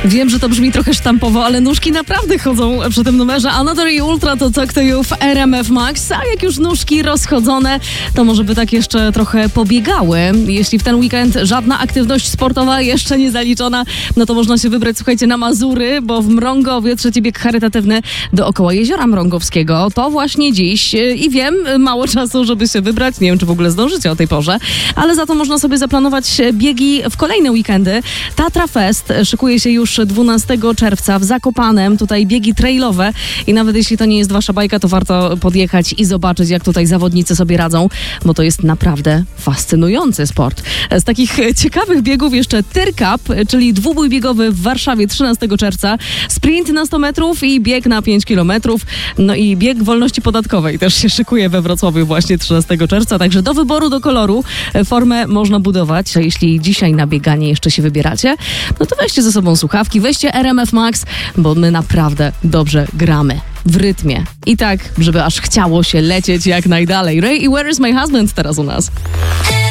Wiem, że to brzmi trochę sztampowo, ale nóżki naprawdę chodzą przy tym numerze. Another i Ultra to Talk to You w RMF Max, a jak już nóżki rozchodzone, to może by tak jeszcze trochę pobiegały. Jeśli w ten weekend żadna aktywność sportowa jeszcze nie zaliczona, no to można się wybrać, słuchajcie, na Mazury, bo w Mrągowie trzeci bieg charytatywny dookoła Jeziora Mrągowskiego. To właśnie dziś i wiem, mało czasu, żeby się wybrać. Nie wiem, czy w ogóle zdążycie o tej porze, ale za to można sobie zaplanować biegi w kolejne weekendy. Tatra Fest szykuje się już 12 czerwca w Zakopanem. Tutaj biegi trailowe i nawet jeśli to nie jest wasza bajka, to warto podjechać i zobaczyć, jak tutaj zawodnicy sobie radzą, bo to jest naprawdę fascynujący sport. Z takich ciekawych biegów jeszcze Tyr Cup, czyli dwubój biegowy w Warszawie 13 czerwca, sprint na 100 metrów i bieg na 5 kilometrów. No i bieg wolności podatkowej też się szykuje we Wrocławiu właśnie 13 czerwca, także do wyboru, do koloru formę można budować. A jeśli dzisiaj na bieganie jeszcze się wybieracie, no to weźcie ze sobą słuchawki, weźcie RMF Max, bo my naprawdę dobrze gramy. W rytmie. I tak, żeby aż chciało się lecieć jak najdalej. Ray i Where is my husband teraz u nas?